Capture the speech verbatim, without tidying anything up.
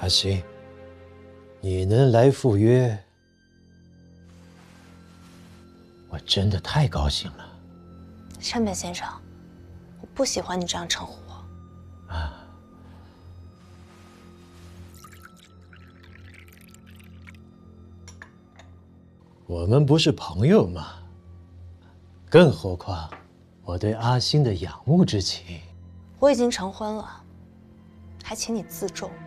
阿星，你能来赴约，我真的太高兴了。 山本先生，我不喜欢你这样称呼我。 啊。 我们不是朋友吗？更何况，我对阿星的仰慕之情， 我已经成婚了，还请你自重。